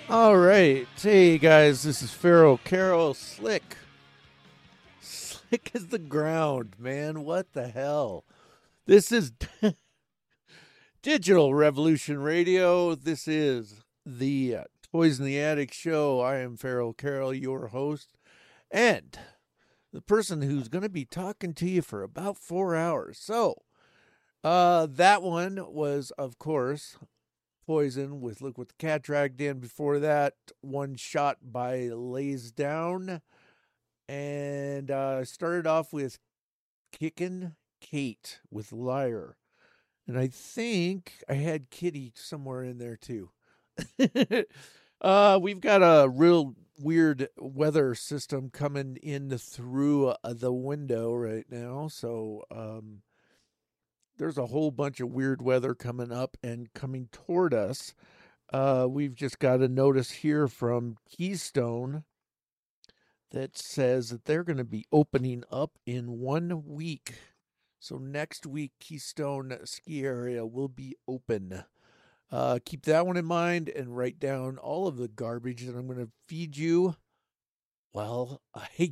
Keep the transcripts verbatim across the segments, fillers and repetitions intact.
All right. Hey, guys, this is Pharaoh Carroll. Slick. Slick as the ground, man. What the hell? This is Digital Revolution Radio. This is the uh, Toys in the Attic show. I am Pharaoh Carroll, your host, and the person who's going to be talking to you for about four hours. So, uh, that one was, of course, Poison with Look What the Cat Dragged In. Before that, One Shot by Lays Down. And uh, started off with Kickin' Kate with Liar. And I think I had Kitty somewhere in there too. uh, we've got a real weird weather system coming in through uh, the window right now. So um, there's a whole bunch of weird weather coming up and coming toward us. Uh, we've just got a notice here from Keystone that says that they're going to be opening up in one week. So next week, Keystone Ski Area will be open. Uh, keep that one in mind and write down all of the garbage that I'm going to feed you. Well, I...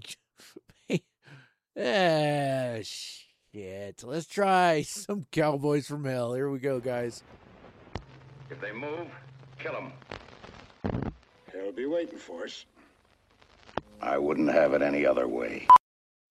ah, shit. Let's try some Cowboys from Hell. Here we go, guys. If they move, kill them. They'll be waiting for us. I wouldn't have it any other way.